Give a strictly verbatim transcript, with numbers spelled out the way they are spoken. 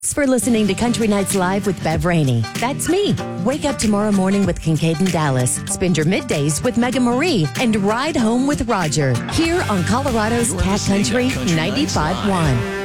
Thanks for listening to Country Nights Live with Bev Rainey. That's me. Wake up tomorrow morning with Kincaid and Dallas. Spend your middays with Mega Marie and ride home with Roger. Here on Colorado's Cat Country ninety-five point one.